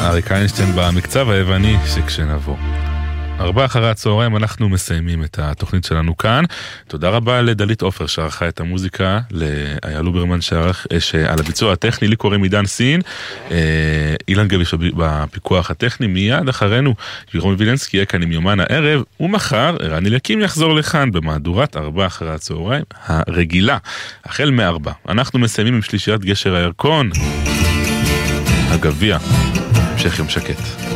אריק איינשטיין במקצב היווני שכשנבוא. 4 אחרי הצהריים אנחנו מסיימים את התוכנית שלנו כאן. תודה רבה לדלית אופר שערכה את המוזיקה, לאיה לוברמן שעל הביצוע הטכני, לי קוראים עידן סין, אילן גביש בפיקוח הטכני. מיד אחרינו ירון וילנסקי יהיה כאן עם יומן הערב, ומחר רני לקים יחזור לכאן במהדורת 4 אחרי הצהריים הרגילה, החל מ-4. אנחנו מסיימים עם שלישיית גשר הירקון, הגביע. המשך יום שקט.